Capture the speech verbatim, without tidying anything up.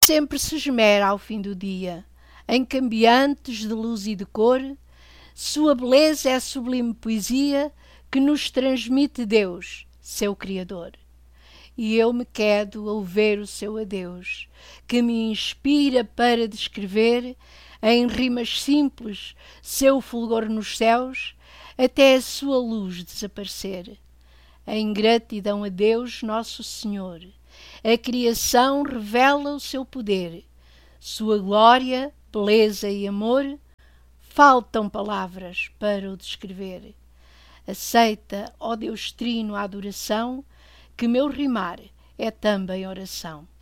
sempre se esmera ao fim do dia, em cambiantes de luz e de cor. Sua beleza é sublime poesia que nos transmite Deus, seu Criador. E eu me quedo ao ver o seu adeus, que me inspira para descrever, em rimas simples, seu fulgor nos céus, até a sua luz desaparecer. Em gratidão a Deus Nosso Senhor, a criação revela o seu poder, sua glória, beleza e amor, faltam palavras para o descrever. Aceita, ó Deus Trino, a adoração, que meu rimar é também oração.